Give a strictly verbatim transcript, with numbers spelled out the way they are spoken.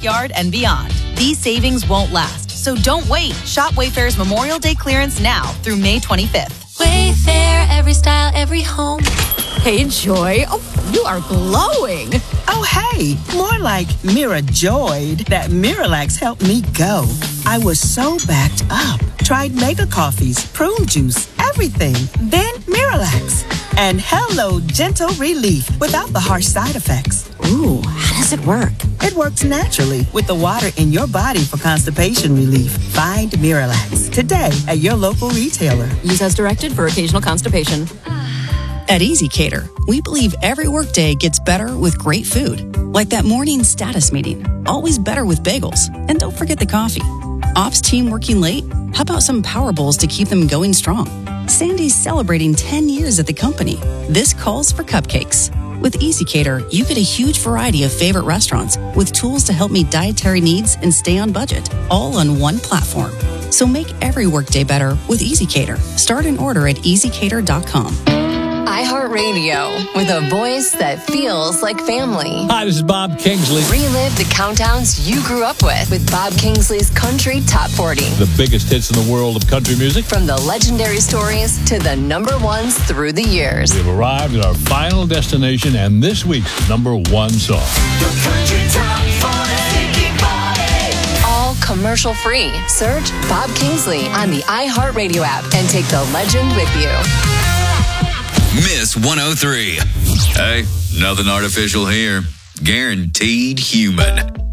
backyard, and beyond. These savings won't last, so don't wait. Shop Wayfair's Memorial Day clearance now through May twenty-fifth. Wayfair, every style, every home. Hey, Joy. Oh, you are glowing. Oh, hey, more like Mira joyed that Miralax helped me go. I was so backed up. Tried mega coffees, prune juice, everything. Then Miralax. And hello, gentle relief without the harsh side effects. Ooh, how does it work? It works naturally with the water in your body for constipation relief. Find Miralax today at your local retailer. Use as directed for occasional constipation. At EasyCater, we believe every workday gets better with great food. Like that morning status meeting. Always better with bagels. And don't forget the coffee. Ops team working late? How about some Power Bowls to keep them going strong? Sandy's celebrating ten years at the company. This calls for cupcakes. With EasyCater, you get a huge variety of favorite restaurants with tools to help meet dietary needs and stay on budget, all on one platform. So make every workday better with EasyCater. Start an order at easy cater dot com. iHeartRadio, with a voice that feels like family. Hi, this is Bob Kingsley. Relive the countdowns you grew up with with Bob Kingsley's Country Top forty. The biggest hits in the world of country music. From the legendary stories to the number ones through the years. We've arrived at our final destination and this week's number one song. The Country Top forty. All commercial free. Search Bob Kingsley on the iHeartRadio app and take the legend with you. Miss one oh three. Hey, nothing artificial here. Guaranteed human.